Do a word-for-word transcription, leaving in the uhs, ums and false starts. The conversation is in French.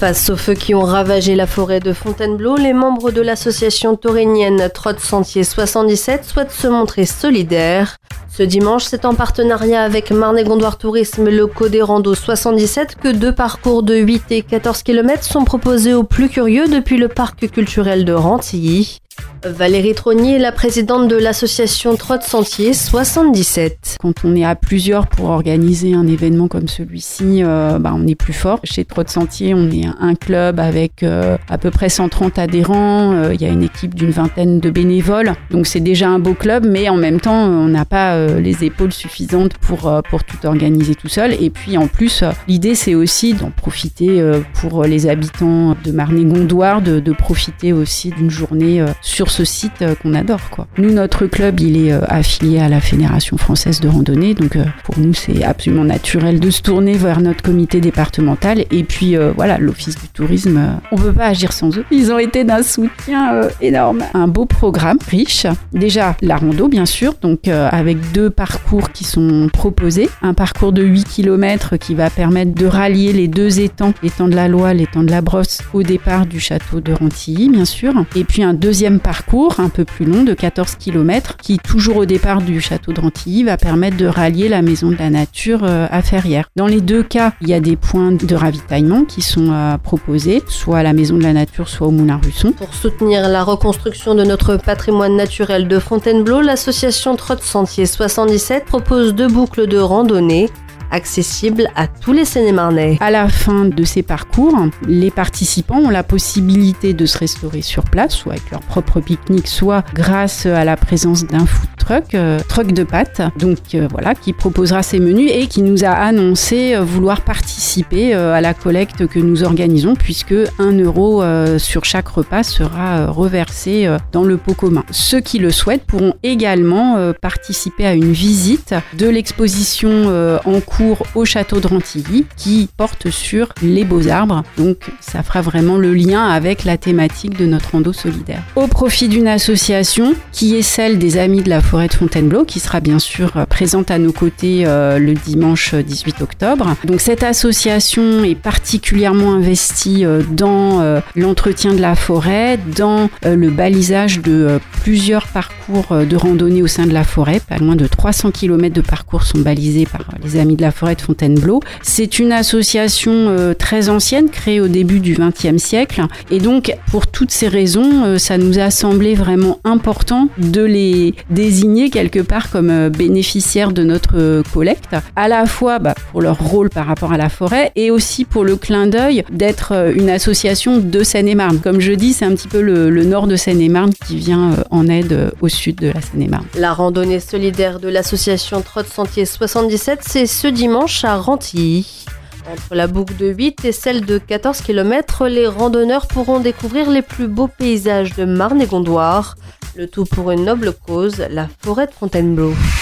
Face aux feux qui ont ravagé la forêt de Fontainebleau, les membres de l'association taurénienne Trotte Sentier soixante-dix-sept souhaitent se montrer solidaires. Ce dimanche, c'est en partenariat avec Marne-et-Gondoire Tourisme et le Codé Rando soixante-dix-sept que deux parcours de huit et quatorze kilomètres sont proposés aux plus curieux depuis le parc culturel de Rantilly. Valérie Trognier est la présidente de l'association Trotte Sentier soixante-dix-sept. Quand on est à plusieurs pour organiser un événement comme celui-ci, euh, bah on est plus fort. Chez Trotte Sentier, on est un club avec euh, à peu près cent trente adhérents. Il euh, y a une équipe d'une vingtaine de bénévoles. Donc c'est déjà un beau club, mais en même temps, on n'a pas euh, les épaules suffisantes pour, euh, pour tout organiser tout seul. Et puis en plus, euh, l'idée c'est aussi d'en profiter euh, pour les habitants de Marne-et-Gondoire, de, de profiter aussi d'une journée euh, sur ce site euh, qu'on adore, quoi. Nous, notre club, il est euh, affilié à la Fédération française de randonnée, donc euh, pour nous, c'est absolument naturel de se tourner vers notre comité départemental. Et puis euh, voilà, l'Office du tourisme, euh, on peut pas agir sans eux. Ils ont été d'un soutien euh, énorme. Un beau programme, riche. Déjà, la rando, bien sûr, donc euh, avec deux parcours qui sont proposés. Un parcours de huit kilomètres qui va permettre de rallier les deux étangs, l'étang de la Loye, l'étang de la Brosse, au départ du château de Rantilly, bien sûr. Et puis un deuxième parcours un peu plus long de quatorze kilomètres qui, toujours au départ du château de Rantilly, va permettre de rallier la maison de la nature euh, à Ferrières. Dans les deux cas, il y a des points de ravitaillement qui sont euh, proposés, soit à la maison de la nature, soit au Moulin Russon. Pour soutenir la reconstruction de notre patrimoine naturel de Fontainebleau, l'association Trotte Sentier soixante-dix-sept propose deux boucles de randonnée accessible à tous les Seine-et-Marnais. À la fin de ces parcours, les participants ont la possibilité de se restaurer sur place, soit avec leur propre pique-nique, soit grâce à la présence d'un food truck, euh, truck de pâtes, donc euh, voilà, qui proposera ces menus et qui nous a annoncé euh, vouloir participer euh, à la collecte que nous organisons, puisque un euro euh, sur chaque repas sera euh, reversé euh, dans le pot commun. Ceux qui le souhaitent pourront également euh, participer à une visite de l'exposition euh, en cours au château de Rantilly qui porte sur les beaux arbres, donc ça fera vraiment le lien avec la thématique de notre rando solidaire. Au profit d'une association qui est celle des Amis de la Forêt de Fontainebleau, qui sera bien sûr présente à nos côtés euh, le dimanche dix-huit octobre. Donc cette association est particulièrement investie euh, dans euh, l'entretien de la forêt, dans euh, le balisage de euh, plusieurs parcours euh, de randonnée au sein de la forêt. Pas loin de trois cents kilomètres de parcours sont balisés par euh, les Amis de la Forêt de Fontainebleau. C'est une association euh, très ancienne, créée au début du vingtième siècle. Et donc, pour toutes ces raisons, euh, ça nous a semblé vraiment important de les désigner quelque part comme euh, bénéficiaires de notre euh, collecte, à la fois bah, pour leur rôle par rapport à la forêt et aussi pour le clin d'œil d'être euh, une association de Seine-et-Marne. Comme je dis, c'est un petit peu le, le nord de Seine-et-Marne qui vient euh, en aide euh, au sud de la Seine-et-Marne. La randonnée solidaire de l'association Trotte Sentier soixante-dix-sept, c'est ce dimanche à Rantilly. Entre la boucle de huit et celle de quatorze kilomètres, les randonneurs pourront découvrir les plus beaux paysages de Marne-et-Gondoire. Le tout pour une noble cause, la forêt de Fontainebleau.